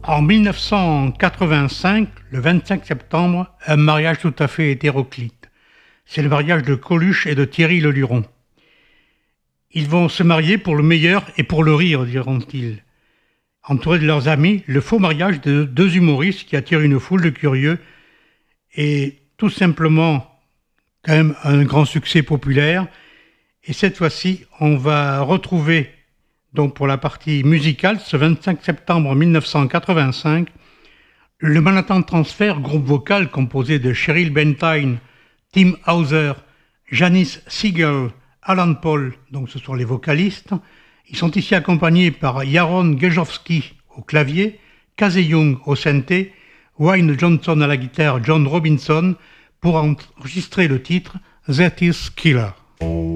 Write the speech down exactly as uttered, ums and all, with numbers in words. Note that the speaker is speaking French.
En mille neuf cent quatre-vingt-cinq, le vingt-cinq septembre, un mariage tout à fait hétéroclite. C'est le mariage de Coluche et de Thierry Leluron. Ils vont se marier pour le meilleur et pour le rire, diront-ils. Entourés de leurs amis, le faux mariage de deux humoristes qui attirent une foule de curieux et tout simplement quand même un grand succès populaire. Et cette fois-ci, on va retrouver, donc pour la partie musicale, ce vingt-cinq septembre mille neuf cent quatre-vingt-cinq, le Manhattan Transfer, groupe vocal composé de Cheryl Bentine, Tim Hauser, Janice Siegel, Alan Paul, donc ce sont les vocalistes. Ils sont ici accompagnés par Yaron Gejowski au clavier, Casey Young au synthé, Wayne Johnson à la guitare, John Robinson, pour enregistrer le titre That Is Killer.